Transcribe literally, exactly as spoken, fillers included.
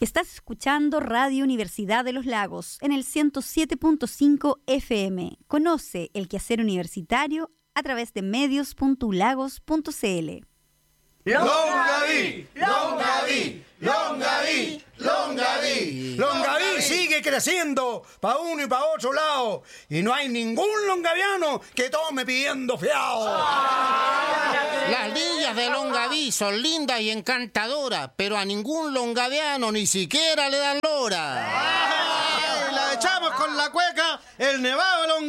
Estás escuchando Radio Universidad de los Lagos en el ciento siete punto cinco F M. Conoce el quehacer universitario a través de medios punto u lagos punto c l. Longaví, Longaví, Longaví, Longaví. Longaví sigue creciendo pa' uno y pa' otro lado. Y no hay ningún longaviano que tome pidiendo fiado. Las villas de Longaví son lindas y encantadoras, pero a ningún longaviano ni siquiera le dan lora. La echamos con la cueca, el nevado de Longaví.